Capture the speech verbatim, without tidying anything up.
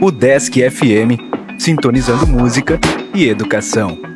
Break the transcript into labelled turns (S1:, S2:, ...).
S1: O Desk F M, sintonizando música e educação.